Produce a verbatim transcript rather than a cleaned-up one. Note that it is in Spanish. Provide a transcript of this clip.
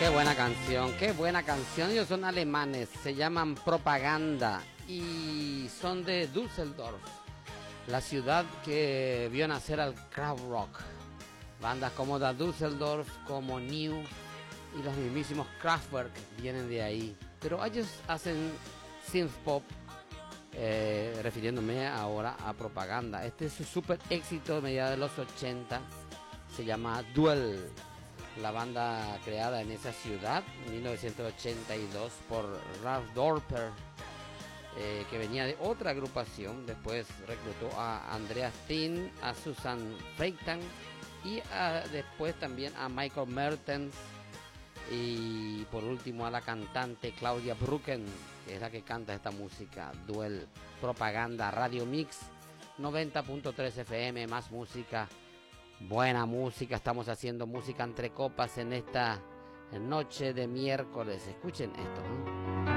Qué buena canción, qué buena canción. Ellos son alemanes, se llaman Propaganda y son de Düsseldorf, la ciudad que vio nacer al Krautrock. Bandas como Da Düsseldorf, como New y los mismísimos Kraftwerk vienen de ahí. Pero ellos hacen synth pop, eh, refiriéndome ahora a Propaganda. Este es su super éxito de mediados de los ochenta, se llama Duel. La banda creada en esa ciudad en mil novecientos ochenta y dos por Ralf Dorper, eh, que venía de otra agrupación. Después reclutó a Andreas Thien, a Susan Freitan y a, después también a Michael Mertens y por último a la cantante Claudia Brücken, que es la que canta esta música. Duel, Propaganda, Radio Mix noventa punto tres F M, más música, buena música. Estamos haciendo música entre copas en esta noche de miércoles. Escuchen esto, ¿eh?